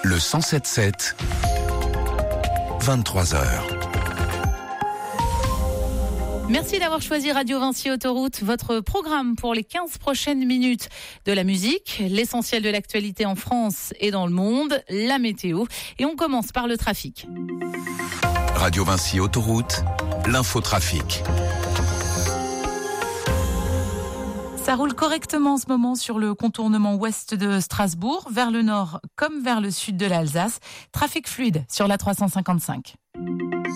Le 107.7, 23h. Merci d'avoir choisi Radio Vinci Autoroute, votre programme pour les 15 prochaines minutes. De la musique, l'essentiel de l'actualité en France et dans le monde, la météo. Et on commence par le trafic. Radio Vinci Autoroute, l'infotrafic. Ça roule correctement en ce moment sur le contournement ouest de Strasbourg, vers le nord comme vers le sud de l'Alsace. Trafic fluide sur la 355.